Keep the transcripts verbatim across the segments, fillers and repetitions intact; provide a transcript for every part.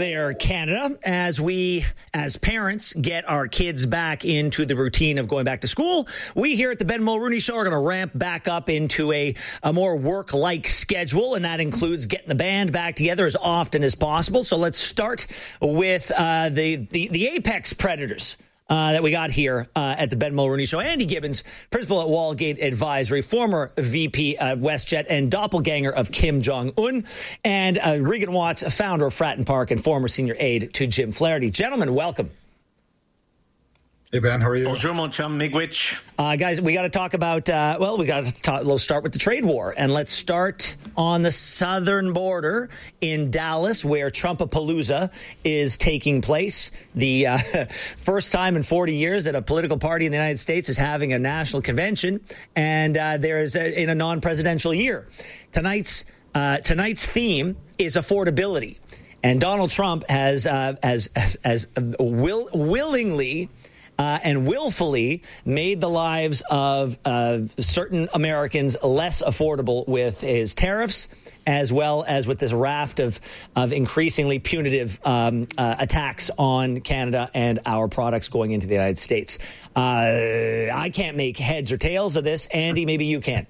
there, Canada. As we, as parents, get our kids back into the routine of going back to school, we here at the Ben Mulrooney Show are going to ramp back up into a, a more work-like schedule, and that includes getting the band back together as often as possible. So let's start with uh, the, the, the Apex Predators. Uh, that we got here uh, at the Ben Mulrooney Show. Andy Gibbons, principal at Wallgate Advisory, former V P at WestJet and doppelganger of Kim Jong-un, and uh, Regan Watts, founder of Fratton Park and former senior aide to Jim Flaherty. Gentlemen, welcome. Hey, Ben, how are you? Bonjour, mon chum, Miigwech. Uh, guys, we got to talk about, uh, well, we got to talk, let's start with the trade war. And let's start on the southern border in Dallas, where Trumpapalooza is taking place. The uh, first time in forty years that a political party in the United States is having a national convention. And uh, there is a, in a non-presidential year. Tonight's, uh, tonight's theme is affordability. And Donald Trump has, uh, has, has, has will, willingly... Uh, and willfully made the lives of uh, certain Americans less affordable with his tariffs, as well as with this raft of, of increasingly punitive um, uh, attacks on Canada and our products going into the United States. Uh, I can't make heads or tails of this. Andy, maybe you can.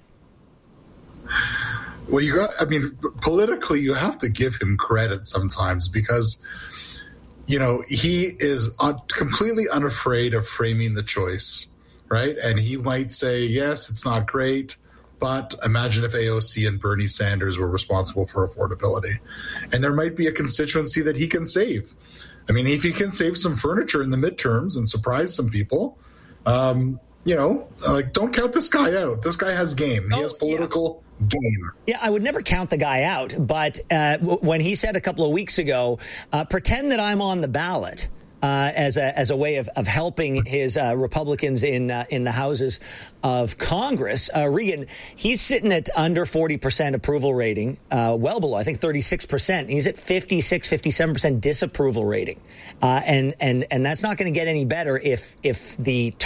Well, you got, I mean, politically, you have to give him credit sometimes because, you know, he is un- completely unafraid of framing the choice, right? And he might say, yes, it's not great, but imagine if A O C and Bernie Sanders were responsible for affordability. And there might be a constituency that he can save. I mean, if he can save some furniture in the midterms and surprise some people, um, you know, like, don't count this guy out. This guy has game. He oh, has political yeah. game. Yeah, I would never count the guy out. But uh, w- when he said a couple of weeks ago, uh, pretend that I'm on the ballot uh, as a as a way of, of helping his uh, Republicans in uh, in the houses of Congress, uh, Regan, he's sitting at under forty percent approval rating, uh, well below, I think, thirty-six percent. He's at fifty-six, fifty-seven percent disapproval rating. Uh, and, and, and that's not going to get any better if if the